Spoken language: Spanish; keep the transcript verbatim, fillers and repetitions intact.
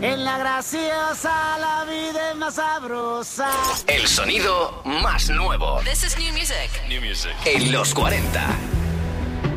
En la graciosa la vida es más sabrosa. El sonido más nuevo. This is new music. New music. En los cuarenta.